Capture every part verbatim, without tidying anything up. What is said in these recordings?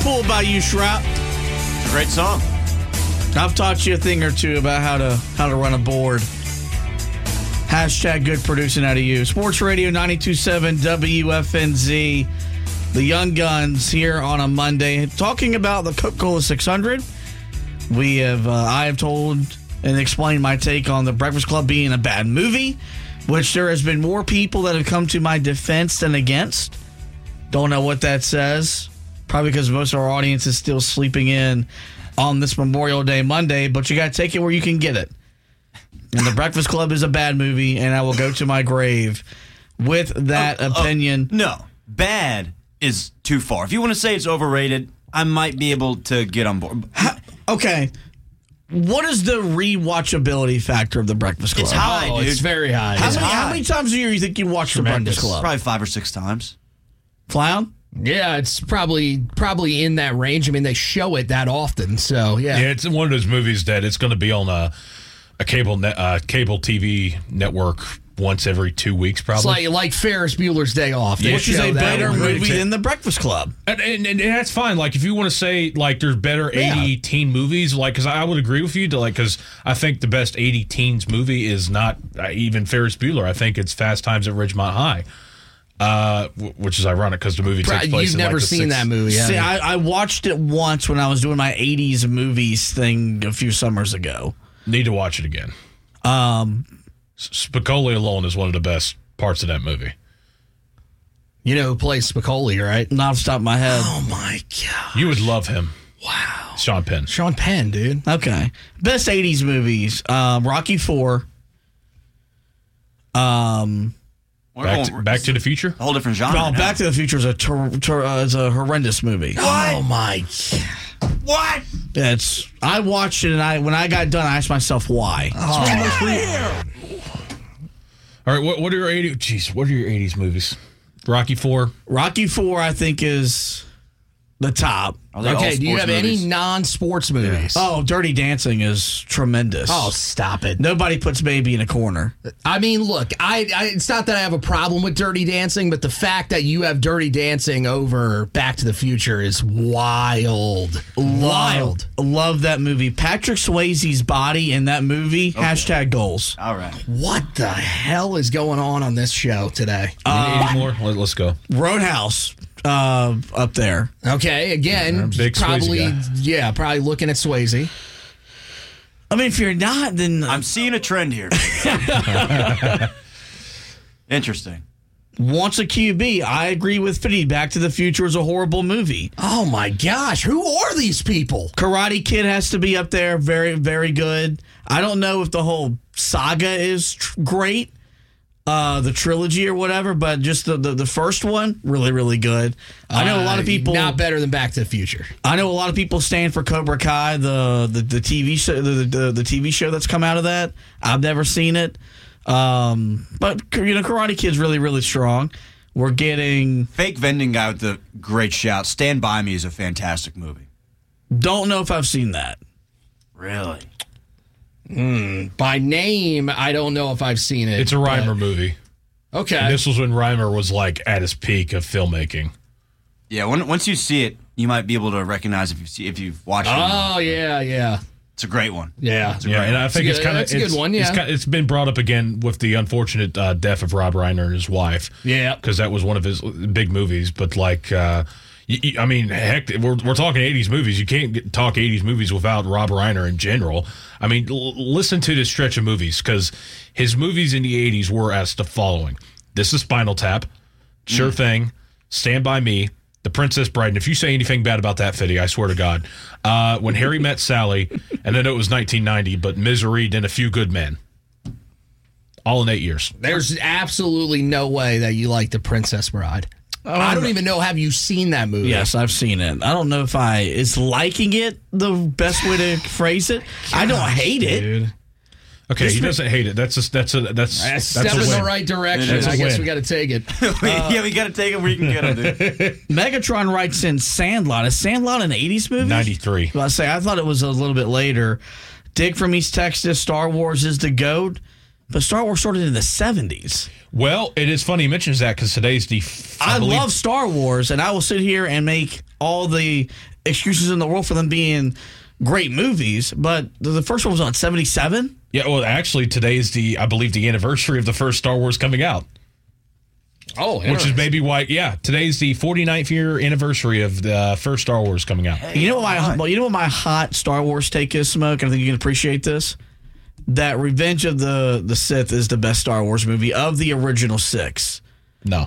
Fooled by You, Shroud. Great song. I've taught you a thing or two about how to how to run a board. Hashtag good producing out of you. Sports Radio ninety-two point seven W F N Z. The Young Guns here on a Monday. Talking about the Coca-Cola six hundred. We have, uh, I have told and explained my take on The Breakfast Club being a bad movie, which there has been more people that have come to my defense than against. Don't know what that says. Probably because most of our audience is still sleeping in on this Memorial Day Monday, but you got to take it where you can get it. And The Breakfast Club is a bad movie, and I will go to my grave with that oh, opinion. Oh, no, bad is too far. If you want to say it's overrated, I might be able to get on board. How, okay. What is the rewatchability factor of The Breakfast Club? It's high, oh, dude. It's very high. How, It's many, high. how many times a year do you think you watch The Tremendous. Breakfast Club? Probably five or six times. Clown? Yeah, it's probably probably in that range. I mean, they show it that often, so yeah. Yeah, it's one of those movies that it's going to be on a a cable net, uh, cable T V network once every two weeks, probably. It's like like Ferris Bueller's Day Off. They Which is show a that better on movie T V. than The Breakfast Club. And, and, and that's fine. Like, if you want to say, like, there's better Yeah. eighty teen movies, like, because I would agree with you, to like, because I think the best eighty teens movie is not uh, even Ferris Bueller. I think it's Fast Times at Ridgemont High, uh, w- which is ironic because the movie takes place You've in, never like, the seen six- that movie, have See, you? I, I watched it once when I was doing my eighties movies thing a few summers ago. Need to watch it again. Um, Spicoli alone is one of the best parts of that movie. You know who plays Spicoli, right? not off the top of my head. Oh, my God. You would love him. Wow. Sean Penn. Sean Penn, dude. Okay. Best eighties movies. Um, Rocky four. Um, We're Back going- to, Back to the Future? a whole different genre. well, now. Back to the Future is a, ter- ter- uh, is a horrendous movie. Oh, my God. What? It's, I watched it, and I when I got done, I asked myself why. All right, what, what are your eighties? Jeez, what are your eighties movies? Rocky Four. Rocky four, I think, is the top. Are they all Okay, do you sports have movies? any non-sports movies? Oh, Dirty Dancing is tremendous. Oh, stop it. Nobody puts baby in a corner. I mean, look, I, I it's not that I have a problem with Dirty Dancing, but the fact that you have Dirty Dancing over Back to the Future is wild. Wild. Love, love that movie. Patrick Swayze's body in that movie. Hashtag goals. All right. What the hell is going on on this show today? Uh, eighty more? Let, let's go. Roadhouse uh, up there. Okay, again, big Swayze probably, guy. yeah, probably looking at Swayze. I mean, if you're not, then I'm seeing a trend here. Interesting. once a Q B, I agree with Fitty. Back to the Future is a horrible movie. Oh my gosh, who are these people? Karate Kid has to be up there. Very, very good. I don't know if the whole saga is tr- great, uh, the trilogy or whatever, but just the, the, the first one, really, really good. I know a lot of Uh, people. not better than Back to the Future. I know a lot of people stand for Cobra Kai, the the, the T V show, the, the the T V show that's come out of that. I've never seen it, um, but you know, Karate Kid's really, really strong. We're getting. Fake vending guy with the great shout. Stand By Me is a fantastic movie. Don't know if I've seen that. Really? By name, I don't know if I've seen it. It's a Reimer but- movie. Okay. And this was when Reimer was like at his peak of filmmaking. Yeah. When, once you see it, you might be able to recognize if you see if you've watched it. Oh yeah, yeah, It's a great one. yeah. It's a Yeah, great and one. I think It's it's, a good- kind of that's a good one, It's, yeah. kind it's been brought up again with the unfortunate uh, death of Rob Reiner and his wife. Yeah. because that was one of his big movies. But like, uh, y- y- I mean, heck, we're we're talking eighties movies. You can't get, talk eighties movies without Rob Reiner in general. I mean, l- listen to this stretch of movies because his movies in the eighties were as the following: This is Spinal Tap, Sure Thing, Stand By Me, The Princess Bride. And if you say anything bad about that, Fiddy, I swear to God, uh, When Harry Met Sally, and I know it was nineteen ninety, but Misery, then A Few Good Men. All in eight years. There's absolutely no way that you like The Princess Bride. I don't even know. Have you seen that movie? Yes, I've seen it. I don't know if I is liking it the best way to phrase it. I don't hate it. dude. Okay, he doesn't hate it. That's a, that's a that's A that's step a in win. the right direction. That's a I guess win. we got to take it. yeah, we got to take it where you can get it, dude. Megatron writes in Sandlot. Is Sandlot an eighties movie? ninety-three. Well, I say I thought it was a little bit later. Dick from East Texas. Star Wars is the GOAT, but Star Wars started in the seventies. Well, it is funny he mentions that because today's the. I, believe- love Star Wars, and I will sit here and make all the excuses in the world for them being great movies, but the first one was on seventy-seven. Yeah, well, actually, today is the, I believe, the anniversary of the first Star Wars coming out. Oh, which is maybe why, yeah, today's the forty-ninth year anniversary of the first Star Wars coming out. Hey, you know what my well, you know what my hot Star Wars take is, Smoke? I think you can appreciate this. That Revenge of the, the Sith is the best Star Wars movie of the original six. No.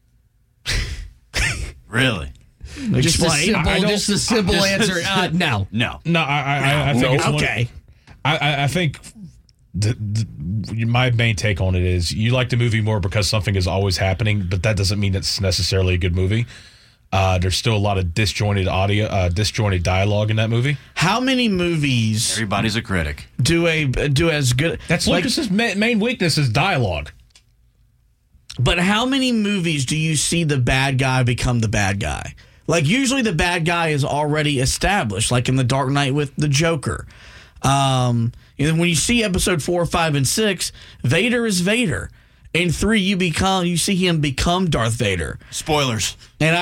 Really? Just a simple, just a simple answer. Uh, no, no, no. I, I, I think no. it's okay. One, I, I think the, the, my main take on it is you like the movie more because something is always happening, but that doesn't mean it's necessarily a good movie. Uh, there's still a lot of disjointed audio, uh, disjointed dialogue in that movie. How many movies? Everybody's a critic. Do a do as good? That's like, Lucas's ma- main weakness is dialogue. But how many movies do you see the bad guy become the bad guy? Like, usually the bad guy is already established, like in The Dark Knight with the Joker. Um, and when you see episode four, five, and six, Vader is Vader. In three, you become you see him become Darth Vader. Spoilers. And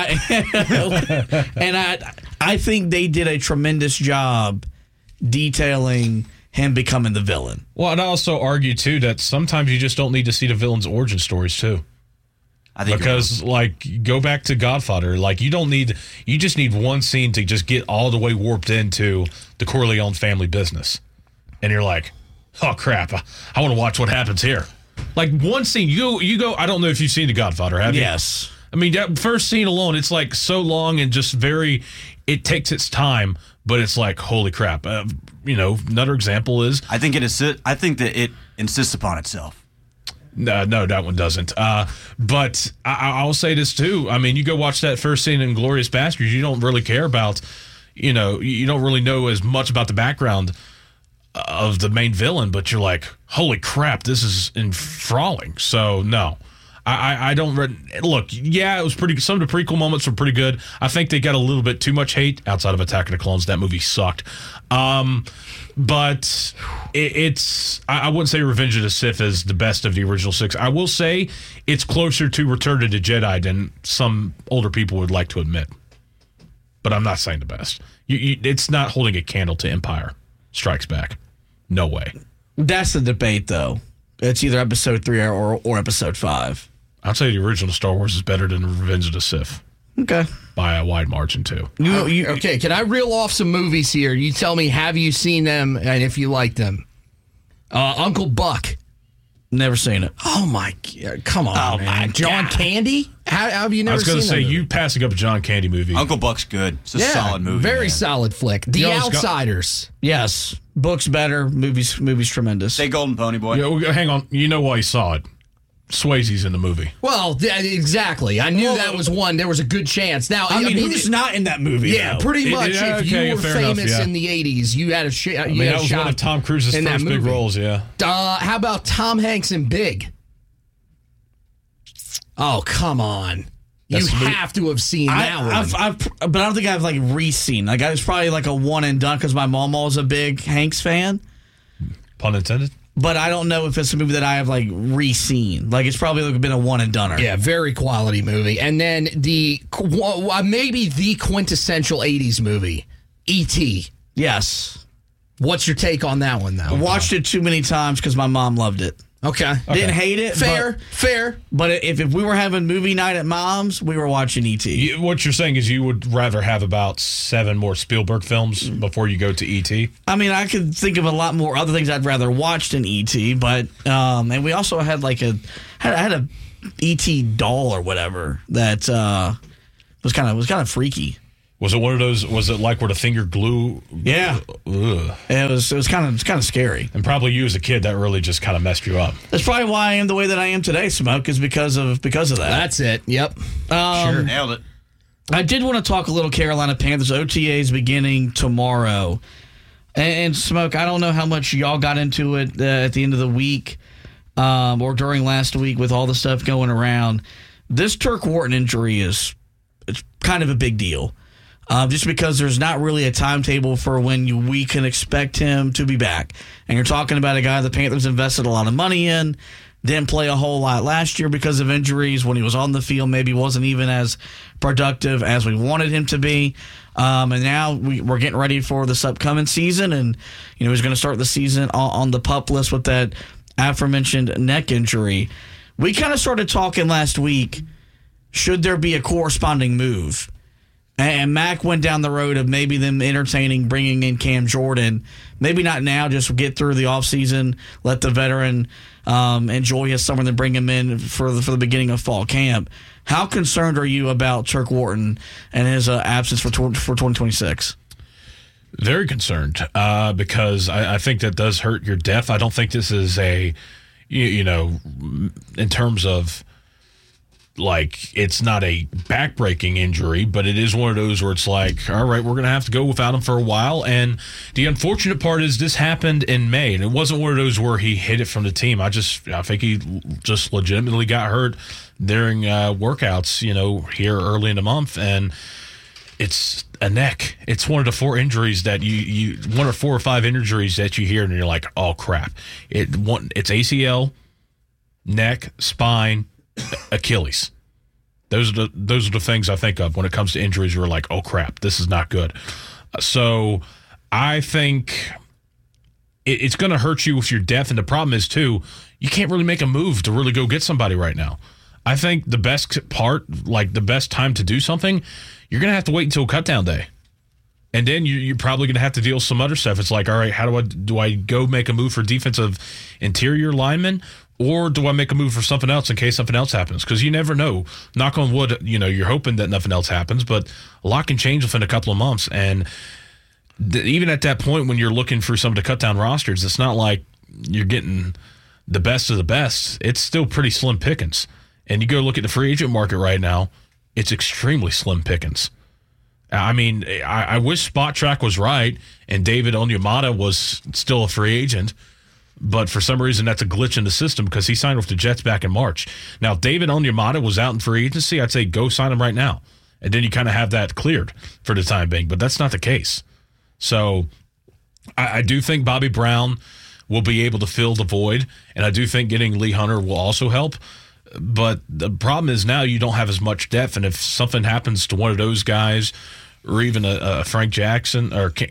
I and I I think they did a tremendous job detailing him becoming the villain. Well, and I also argue too that sometimes you just don't need to see the villain's origin stories too. I think because like go back to Godfather, like you don't need you just need one scene to just get all the way warped into the Corleone family business, and you're like, oh crap, I, I want to watch what happens here. Like one scene, you go, you go. I don't know if you've seen The Godfather, have you? Yes. I mean that first scene alone, it's like so long and just very. It takes its time, but it's like holy crap. Uh, you know, another example is I think it is. I think that it insists upon itself. No, no, that one doesn't. Uh, but I, I'll say this too. I mean, you go watch that first scene in Inglourious Basterds, you don't really care about, you know, you don't really know as much about the background of the main villain, but you're like, holy crap, this is enthralling. So no, I, I, I don't re- look. Yeah, it was pretty. Some of the prequel moments were pretty good. I think they got a little bit too much hate outside of Attack of the Clones. That movie sucked. Um, But it, it's, I wouldn't say Revenge of the Sith is the best of the original six. I will say it's closer to Return of the Jedi than some older people would like to admit. But I'm not saying the best. You, you, it's not holding a candle to Empire Strikes Back. No way. That's the debate, though. It's either episode three or, or episode five. I'd say the original Star Wars is better than Revenge of the Sith. Okay. By a wide margin, too. You, you, okay, can I reel off some movies here? You tell me, have you seen them and if you like them? Uh, Uncle Buck. Never seen it. Oh, my God. Come on, oh man. My John God. Candy? How, how have you never seen that? I was going to say, movie? you passing up a John Candy movie. Uncle Buck's good. It's a yeah, solid movie. Very man. solid flick. The You always got- Outsiders. Yes. Book's better. Movies, movies tremendous. Say Golden Pony Boy. Yeah, well, hang on. You know why you saw it. Swayze's in the movie. Well, th- exactly. I knew Well, that was one. There was a good chance. Now, I a mean, movie- he's not in that movie, Yeah, though. pretty It- much. yeah, if okay, you were fair enough, famous yeah. in the eighties, you had a, sh- you I mean, had that a was shot one of Tom Cruise's in that first big movie. roles, yeah. Uh, how about Tom Hanks in Big? Oh, come on. That's you the- have to have seen I, that one. I've, I've, but I don't think I've like re-seen. Like I was probably like a one and done because my mom was a big Hanks fan. Pun intended. But I don't know if it's a movie that I have like re-seen. Like it's probably like been a one and doneer. Yeah, very quality movie. And then the qu- maybe the quintessential eighties movie, E T Yes. What's your take on that one, though? I watched it too many times because my mom loved it. Okay. Didn't hate it. Fair, But, fair. but if, if we were having movie night at mom's, we were watching E T. You, what you're saying is you would rather have about seven more Spielberg films before you go to E T? I mean, I could think of a lot more other things I'd rather watch than E T, but um, and we also had like a had, I had a E T doll or whatever that uh, was kind of was kind of freaky. Was it one of those, was it like where the finger glue? Yeah, Ugh. it was it was kind of it's kind of scary. And probably you as a kid, that really just kind of messed you up. That's probably why I am the way that I am today, Smoke, is because of because of that. That's it. Yep. Um, Nailed it. I did want to talk a little Carolina Panthers. O T As beginning tomorrow. And, and Smoke, I don't know how much y'all got into it uh, at the end of the week um, or during last week with all the stuff going around. This Turk Wharton injury is it's kind of a big deal. Um, just because there's not really a timetable for when you, we can expect him to be back. And you're talking about a guy the Panthers invested a lot of money in. Didn't play a whole lot last year because of injuries. When he was on the field, maybe wasn't even as productive as we wanted him to be. Um, and now we, we're getting ready for this upcoming season, and you know he's going to start the season on, on the PUP list with that aforementioned neck injury. We kind of started talking last week, should there be a corresponding move? And Mac went down the road of maybe them entertaining bringing in Cam Jordan. Maybe not now, just get through the offseason, let the veteran um, enjoy his summer, and then bring him in for the, for the beginning of fall camp. How concerned are you about Turk Wharton and his uh, absence for tw- for twenty twenty-six? Very concerned uh, because I, I think that does hurt your depth. I don't think this is a, you, you know, in terms of, like, it's not a back-breaking injury, but it is one of those where it's like, all right, we're going to have to go without him for a while. And the unfortunate part is this happened in May, and it wasn't one of those where he hid it from the team. I just, I think he just legitimately got hurt during uh, workouts, you know, here early in the month, and it's a neck. It's one of the four injuries that you, you one or four or five injuries that you hear, and you're like, oh, crap. It one, It's A C L, neck, spine, Achilles. Those are the those are the things I think of when it comes to injuries. You're like, oh crap, this is not good. So I think it, it's going to hurt you with your depth, and the problem is too, you can't really make a move to really go get somebody right now. I think the best part, like the best time to do something, you're going to have to wait until cut down day. And then you, you're probably going to have to deal with some other stuff. It's like, all right, how do I do I go make a move for defensive interior linemen, or do I make a move for something else in case something else happens? Because you never know. Knock on wood, you know, you're hoping that nothing else happens, but a lot can change within a couple of months. And th- even at that point, when you're looking for some of the cut down rosters, it's not like you're getting the best of the best. It's still pretty slim pickings. And you go look at the free agent market right now, it's extremely slim pickings. I mean, I, I wish Spot Track was right and David Onyemata was still a free agent, but for some reason that's a glitch in the system because he signed with the Jets back in March. Now, if David Onyemata was out in free agency, I'd say go sign him right now. And then you kind of have that cleared for the time being, but that's not the case. So I, I do think Bobby Brown will be able to fill the void, and I do think getting Lee Hunter will also help. But the problem is now you don't have as much depth, and if something happens to one of those guys, or even a, a Frank Jackson or Cam,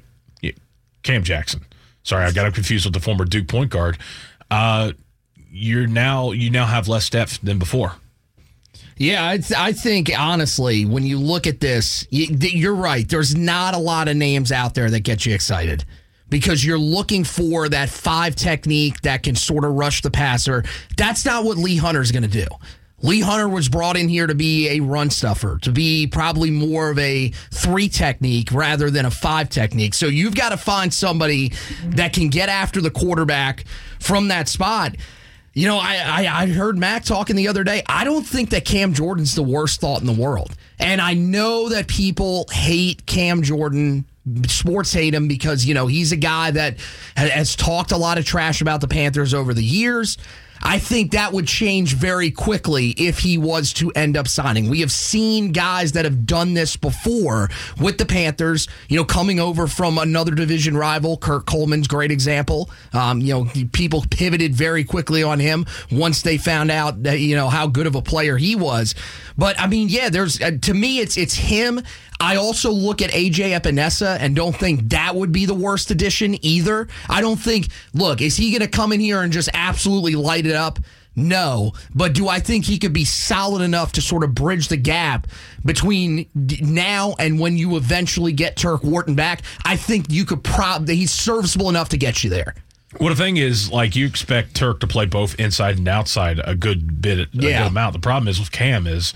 Cam Jackson, sorry, I got him confused with the former Duke point guard. Uh, you're now you now have less depth than before. Yeah, I, th- I think, honestly, when you look at this, you, you're right. There's not a lot of names out there that get you excited because you're looking for that five technique that can sort of rush the passer. That's not what Lee Hunter's going to do. Lee Hunter was brought in here to be a run stuffer, to be probably more of a three technique rather than a five technique. So you've got to find somebody that can get after the quarterback from that spot. You know, I, I, I heard Mac talking the other day. I don't think that Cam Jordan's the worst thought in the world. And I know that people hate Cam Jordan, sports hate him because, you know, he's a guy that has talked a lot of trash about the Panthers over the years. I think that would change very quickly if he was to end up signing. We have seen guys that have done this before with the Panthers, you know, coming over from another division rival. Kurt Coleman's great example. Um, you know, people pivoted very quickly on him once they found out that, you know, how good of a player he was. But I mean, yeah, there's uh, to me, it's it's him. I also look at A J Epinesa and don't think that would be the worst addition either. I don't think, look, is he going to come in here and just absolutely light it up? No. But do I think he could be solid enough to sort of bridge the gap between now and when you eventually get Turk Wharton back? I think you could probably, he's serviceable enough to get you there. Well, the thing is, like, you expect Turk to play both inside and outside a good bit, a yeah. good amount. The problem is with Cam is,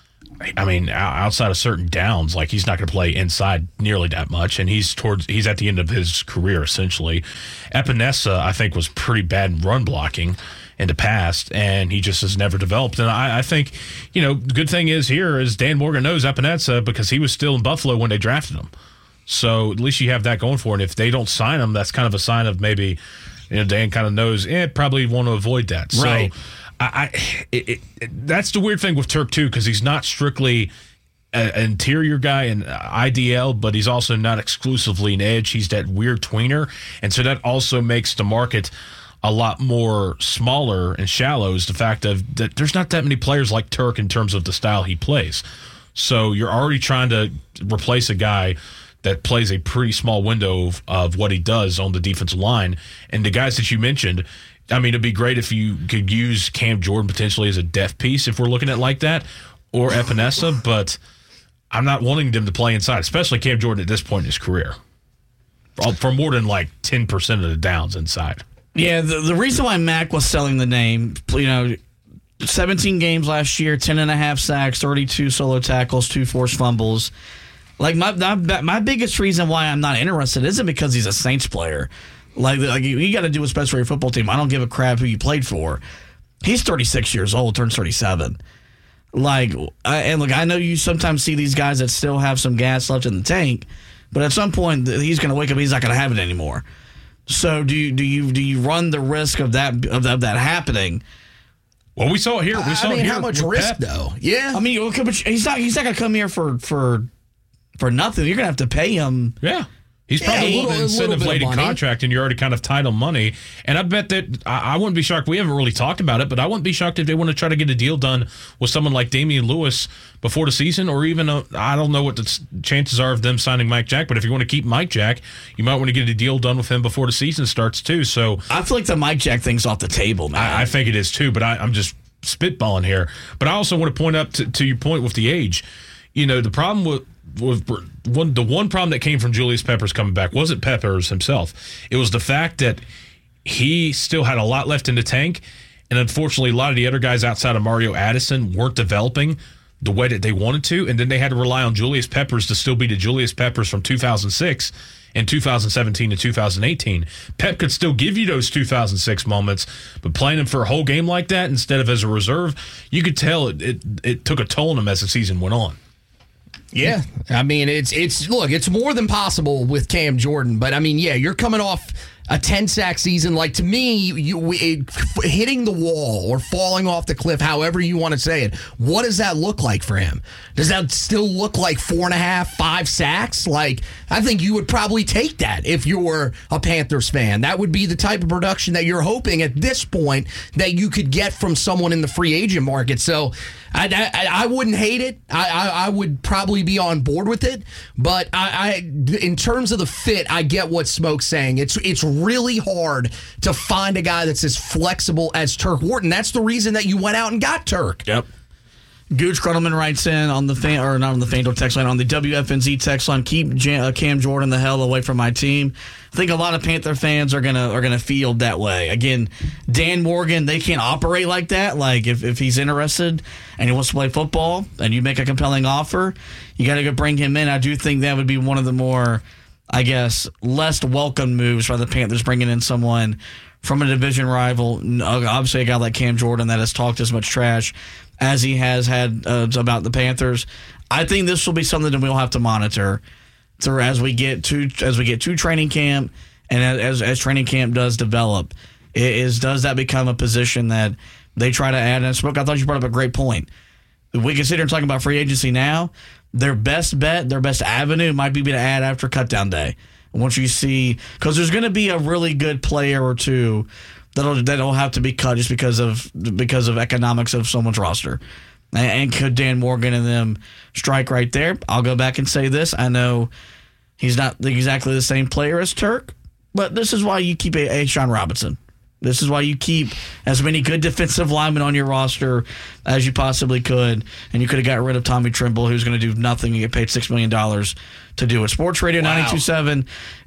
I mean, outside of certain downs, like he's not going to play inside nearly that much, and he's towards he's at the end of his career essentially. Epinesa, I think, was pretty bad in run blocking in the past, and he just has never developed. And I, I think, you know, the good thing is here is Dan Morgan knows Epinesa because he was still in Buffalo when they drafted him. So at least you have that going for it. And if they don't sign him, that's kind of a sign of maybe, you know, Dan kind of knows, eh, probably want to avoid that. Right. So I, I it, it, that's the weird thing with Turk, too, because he's not strictly an interior guy in I D L, but he's also not exclusively an edge. He's that weird tweener. And so that also makes the market a lot more smaller and shallow is the fact of that there's not that many players like Turk in terms of the style he plays. So you're already trying to replace a guy that plays a pretty small window of, of what he does on the defensive line. And the guys that you mentioned, I mean, it'd be great if you could use Cam Jordan potentially as a depth piece if we're looking at it like that, or Epinesa, but I'm not wanting them to play inside, especially Cam Jordan at this point in his career, for more than like ten percent of the downs inside. Yeah, the, the reason why Mac was selling the name, you know, seventeen games last year, ten and a half sacks, thirty-two solo tackles, two forced fumbles. Like, my, my my biggest reason why I'm not interested isn't because he's a Saints player. Like, like you got to do what's best for your football team. I don't give a crap who you played for. He's thirty-six years old, turns thirty-seven. Like, I, and look, I know you sometimes see these guys that still have some gas left in the tank, but at some point he's going to wake up and he's not going to have it anymore. So do you do you do you run the risk of that of, of that happening? Well, we saw it here. We saw I mean, it here how much with risk Pep. though? Yeah, I mean, he's not he's not going to come here for for for nothing. You're going to have to pay him. Yeah. He's probably Yeah, a a little- a little little bit of incentive-laden money. contract, and you're already kind of tight on money. And I bet that I, I wouldn't be shocked. We haven't really talked about it, but I wouldn't be shocked if they want to try to get a deal done with someone like Damian Lewis before the season, or even a, I don't know what the s- chances are of them signing Mike Jack. But if you want to keep Mike Jack, you might want to get a deal done with him before the season starts too. So I feel like the Mike Jack thing's off the table, man. I, I think it is too. But I, I'm just spitballing here. But I also want to point up to, to your point with the age. You know, the problem with with one the one problem that came from Julius Peppers coming back wasn't Peppers himself. It was the fact that he still had a lot left in the tank, and unfortunately a lot of the other guys outside of Mario Addison weren't developing the way that they wanted to, and then they had to rely on Julius Peppers to still be the Julius Peppers from two thousand six and two thousand seventeen and two thousand eighteen. Pep could still give you those two thousand six moments, but playing him for a whole game like that instead of as a reserve, you could tell it it, it took a toll on him as the season went on. Yeah, I mean, it's it's look, it's more than possible with Cam Jordan, but I mean, yeah, you're coming off a ten-sack season. Like, to me, you it, hitting the wall or falling off the cliff, however you want to say it, what does that look like for him? Does that still look like four and a half, five sacks? Like, I think you would probably take that if you were a Panthers fan. That would be the type of production that you're hoping at this point that you could get from someone in the free agent market. So I, I, I wouldn't hate it. I, I, I would probably be on board with it. But I, I, in terms of the fit, I get what Smoke's saying. It's it's really hard to find a guy that's as flexible as Turk Wharton. That's the reason that you went out and got Turk. Yep. Gooch Crudelman writes in on the fan, or not on the FanDuel text line, on the W F N Z text line. Keep Jan, uh, Cam Jordan the hell away from my team. I think a lot of Panther fans are gonna are gonna feel that way. Again, Dan Morgan, they can't operate like that. Like, if, if he's interested and he wants to play football, and you make a compelling offer, you got to go bring him in. I do think that would be one of the more, I guess, less welcome moves by the Panthers, bringing in someone from a division rival. Obviously, a guy like Cam Jordan that has talked as much trash as he has had uh, about the Panthers. I think this will be something that we'll have to monitor through as we get to as we get to training camp, and as as training camp does develop. It is does that become a position that they try to add? And Smoke, I thought you brought up a great point. If we consider talking about free agency now, their best bet, their best avenue might be to add after cutdown day. Once you see, because there's going to be a really good player or two that'll that'll have to be cut just because of because of economics of someone's roster. And, and could Dan Morgan and them strike right there? I'll go back and say this. I know he's not exactly the same player as Turk, but this is why you keep a, a Sean Robinson. This is why you keep as many good defensive linemen on your roster as you possibly could, and you could have got rid of Tommy Trimble, who's going to do nothing and get paid six million dollars to do it. Sports Radio Wow. ninety-two point seven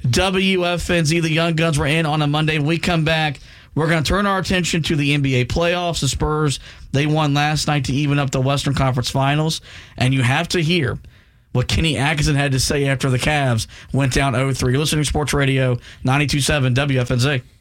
W F N Z. The Young Guns were in on a Monday. When we come back, we're going to turn our attention to the N B A playoffs. The Spurs, they won last night to even up the Western Conference Finals, and you have to hear what Kenny Atkinson had to say after the Cavs went down oh three. You're listening to Sports Radio ninety-two point seven W F N Z.